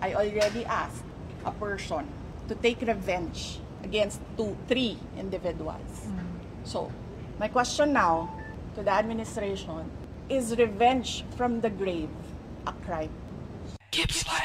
I already asked a person to take revenge against three individuals. So, my question now to the administration, is revenge from the grave a crime? Gibbs Live.